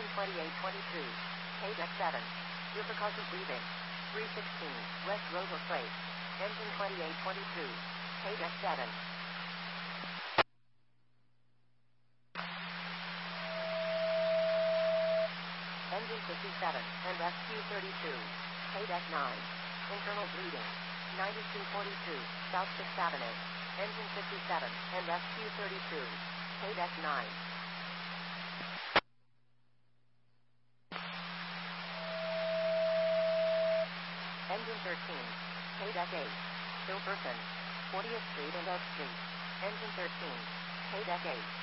Engine 2822. KDEC 7. Supercautious leaving. 316. West Rover Freight. Engine 2822. KDEC 7. Engine 57 and rescue 32. KDEC 9. Internal bleeding. 9242 South 6th Avenue. Engine 57 and rescue 32. KDEC 9. Engine 13. KDEC 8. Hilperson. 40th Street and Oak Street. Engine 13. KDEC 8.